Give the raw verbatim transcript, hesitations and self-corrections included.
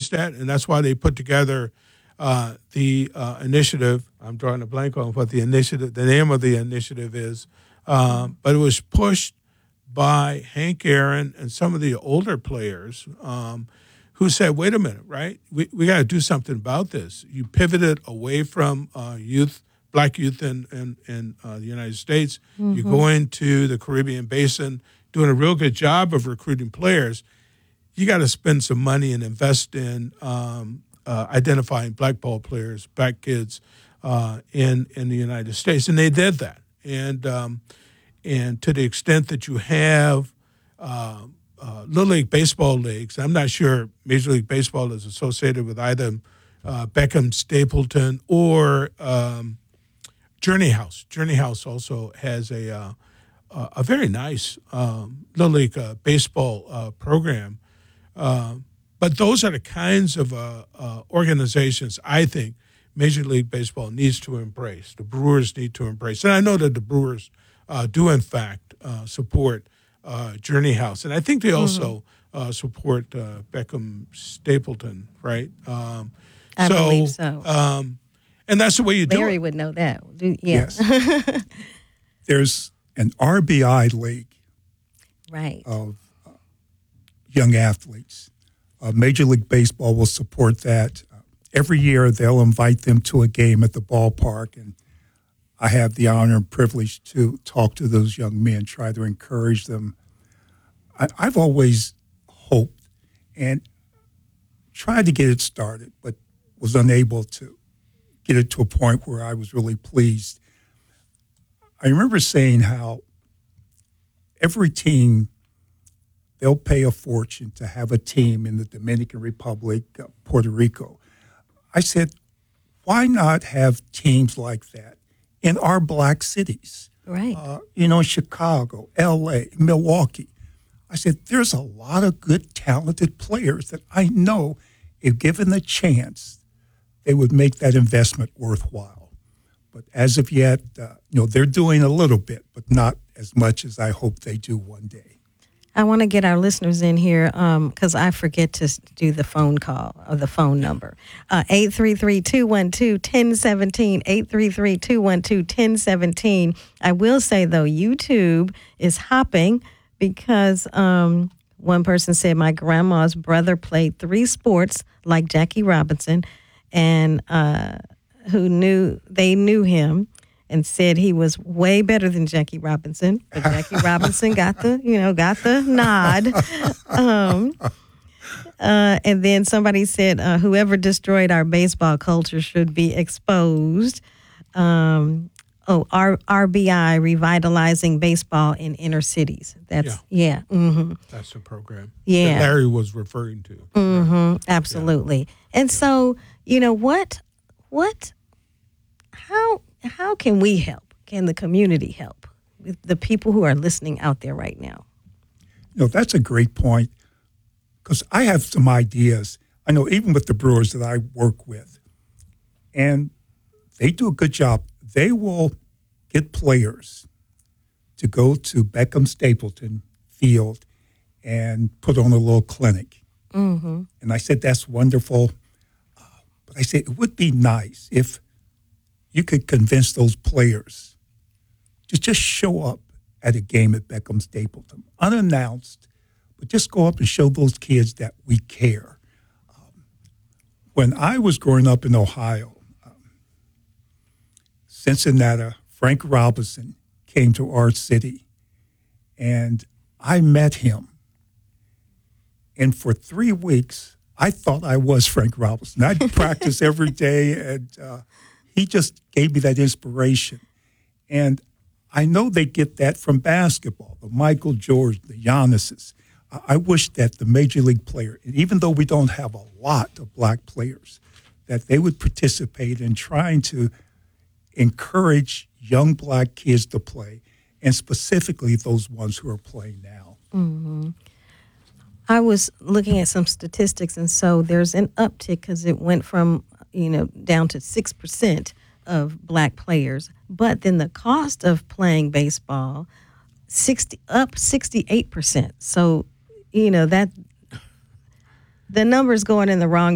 used that, and that's why they put together uh, the uh, initiative. I'm drawing a blank on what the initiative, the name of the initiative is, um, but it was pushed by Hank Aaron and some of the older players um, who said, wait a minute, right? We we got to do something about this. You pivoted away from uh, youth, black youth in, in, in uh, the United States. Mm-hmm. You go into the Caribbean Basin, doing a real good job of recruiting players. You got to spend some money and invest in um, uh, identifying black ball players, black kids uh, in, in the United States. And they did that. And um, and to the extent that you have uh, uh, Little League Baseball leagues, I'm not sure Major League Baseball is associated with either uh, Beckham Stapleton or um, Journey House. Journey House also has a uh, a very nice um, Little League uh, baseball uh, program. Uh, but those are the kinds of uh, uh, organizations I think Major League Baseball needs to embrace. The Brewers need to embrace. And I know that the Brewers uh, do, in fact, uh, support uh, Journey House. And I think they also mm-hmm. uh, support uh, Beckham Stapleton, right? Um, I so, believe so. Um, and that's the way you do it. Larry would know that. Yeah. Yes. There's an R B I league right. of uh, young athletes. Uh, Major League Baseball will support that. Uh, every year they'll invite them to a game at the ballpark, and I have the honor and privilege to talk to those young men, try to encourage them. I, I've always hoped and tried to get it started, but was unable to get it to a point where I was really pleased. I remember saying how every team, they'll pay a fortune to have a team in the Dominican Republic, uh, Puerto Rico. I said, why not have teams like that in our black cities? Right. Uh, you know, Chicago, L A, Milwaukee. I said, there's a lot of good, talented players that I know, if given the chance, they would make that investment worthwhile. But as of yet, uh, you know, they're doing a little bit, but not as much as I hope they do one day. I want to get our listeners in here because um, I forget to do the phone call or the phone number. Uh, eight three three, two one two, one zero one seven, eight three three, two one two, one zero one seven. I will say, though, YouTube is hopping because um, one person said my grandma's brother played three sports like Jackie Robinson, and uh, who knew they knew him and said he was way better than Jackie Robinson. But Jackie Robinson got the, you know, got the nod. Um, uh, and then somebody said, uh, whoever destroyed our baseball culture should be exposed. Um, oh, R- RBI, revitalizing baseball in inner cities. That's, yeah. yeah mm-hmm. That's the program yeah. that Larry was referring to. Mm-hmm, absolutely. Yeah. And so, you know, what, what, how, How can we help? Can the community help with the people who are listening out there right now? You know, that's a great point because I have some ideas. I know even with the Brewers that I work with, and they do a good job. They will get players to go to Beckham Stapleton Field and put on a little clinic. Mm-hmm. And I said, that's wonderful. Uh, but I said, it would be nice if you could convince those players to just show up at a game at Beckham Stapleton, unannounced, but just go up and show those kids that we care. Um, when I was growing up in Ohio, um, Cincinnati, Frank Robinson came to our city, and I met him. And for three weeks, I thought I was Frank Robinson. I'd practice every day, and uh, he just gave me that inspiration. And I know they get that from basketball, the Michael Jordan, the Giannis's. I wish that the Major League player, and even though we don't have a lot of black players, that they would participate in trying to encourage young black kids to play, and specifically those ones who are playing now. Mm-hmm. I was looking at some statistics, and so there's an uptick because it went from, you know, down to six percent of black players. But then the cost of playing baseball, sixty up sixty-eight percent. So, you know, that the number's going in the wrong